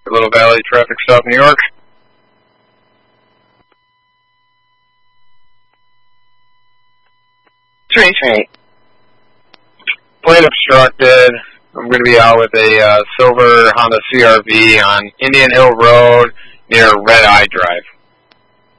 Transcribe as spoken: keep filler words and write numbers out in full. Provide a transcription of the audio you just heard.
Little Valley Traffic Stop, New York. Three, three. Plate obstructed. I'm going to be out with a uh, silver Honda C R V on Indian Hill Road near Red Eye Drive.